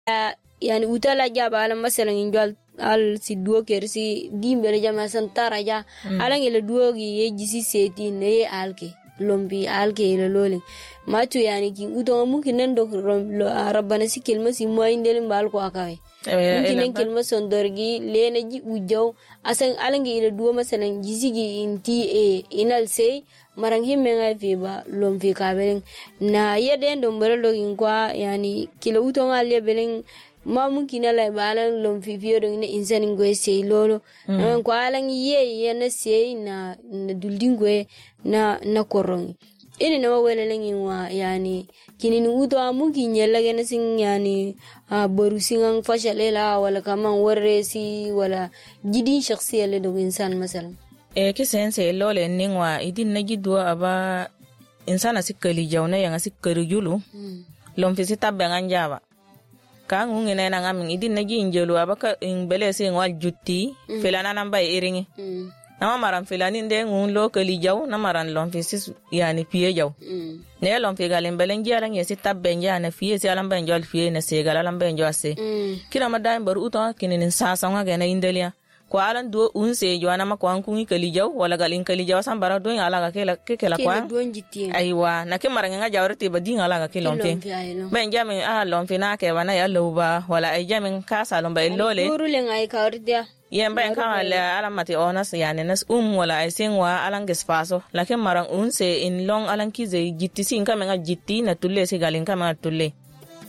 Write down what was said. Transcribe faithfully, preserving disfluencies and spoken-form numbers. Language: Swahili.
yani utala jaba ala masalan injal al si duo kersi dimbere jama santara ja mm. ala ngele duo gi ye jisi seti ne alke lombi alke ile lole matu yani ki uto mumkin nendo rabbana si kelma si moy ndel mbal ko akawe mumkin nen kelma sondorgi lena ji ujaw asan ala ngele duo masalan jisi gi inti e inal sey marang himme ngai fi ba lombi kabelen na yeden do mbere do kwa yani kilo uto ngalle belen ma mumkin ala balan lom fi fiyo ne insani ngoy sey lolo mm. ko alan ye ye na sey na na duldingwe na na korongi ini na wala lengi wa yani kinini uto mumkin yalla gene sin yani a boru singan fashalela wala kaman warresi wala jidin shakhsiya le do insan masalan e kisense lole ningwa idin na gidwa aba insana sikali jawna yanga sikari julu mm. lom fi sitabbe nganjaba kan ngene na ngamin idin na ginjelu abaka imbele se ngwal jutti mm. felana namba iringi mm. nama maran felani nde ngun lokali jaw na maran lon fisis yani piye jaw mm. ne lon fe galen belen jara ngesi tabbe njana fiye se alam ben jol fiye na se galam ben jose mm. kina madan bar uto kinin sa sa nga gena indelia ko alan do unse jwana ma ko an kungi kali jaw wala galin kali jaw san bara do ala ga kela kela kwa aiwa na ke maran nga jawrti badin ala ga kelon fe ben jamin a lon fe na ke wana ya loba wala ay jamin ka salon ba lole gurulen ay kawrdia yemba en kan ala alamati onas yani nas um wala ay singwa alang gespaso lakin maran unse in long alang kize jitti sin kama nga jitti na tulle se galin kama tulle